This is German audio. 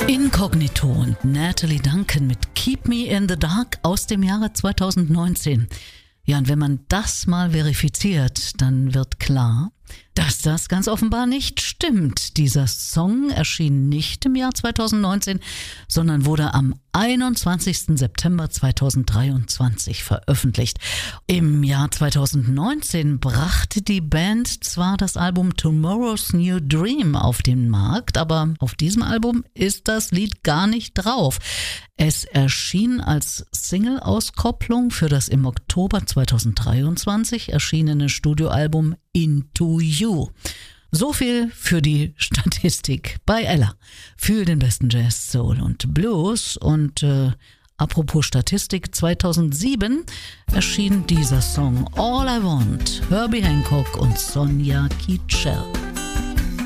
Inkognito und Natalie Duncan mit Keep Me in the Dark aus dem Jahre 2019. Ja, und wenn man das mal verifiziert, dann wird klar, dass das ganz offenbar nicht stimmt. Dieser Song erschien nicht im Jahr 2019, sondern wurde am 21. September 2023 veröffentlicht. Im Jahr 2019 brachte die Band zwar das Album Tomorrow's New Dream auf den Markt, aber auf diesem Album ist das Lied gar nicht drauf. Es erschien als Single-Auskopplung für das im Oktober 2023 erschienene Studioalbum Into You. So viel für die Statistik bei Ella. Für den besten Jazz, Soul und Blues. Und apropos Statistik, 2007 erschien dieser Song All I Want, Herbie Hancock und Sonia Kitschel.